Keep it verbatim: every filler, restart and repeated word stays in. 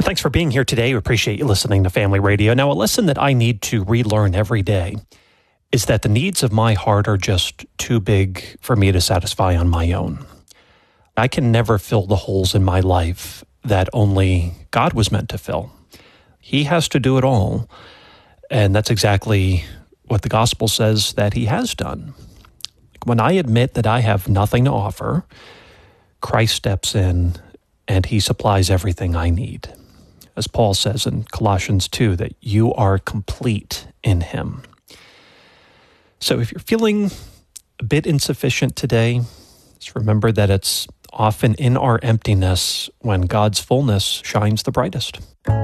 Thanks for being here today. We appreciate you listening to Family Radio. Now, a lesson that I need to relearn every day is that the needs of my heart are just too big for me to satisfy on my own. I can never fill the holes in my life that only God was meant to fill. He has to do it all, and that's exactly what the gospel says that he has done. When I admit that I have nothing to offer, Christ steps in and he supplies everything I need. As Paul says in Colossians two, that you are complete in him. So if you're feeling a bit insufficient today, just remember that it's often in our emptiness when God's fullness shines the brightest.